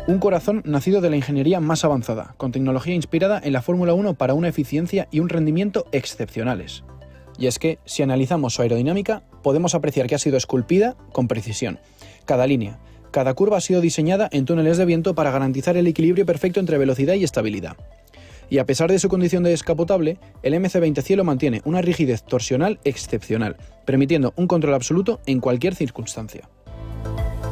Un corazón nacido de la ingeniería más avanzada, con tecnología inspirada en la Fórmula 1 para una eficiencia y un rendimiento excepcionales. Y es que, si analizamos su aerodinámica, podemos apreciar que ha sido esculpida con precisión. Cada línea, cada curva ha sido diseñada en túneles de viento para garantizar el equilibrio perfecto entre velocidad y estabilidad. Y a pesar de su condición de descapotable, el MC20 Cielo mantiene una rigidez torsional excepcional, permitiendo un control absoluto en cualquier circunstancia.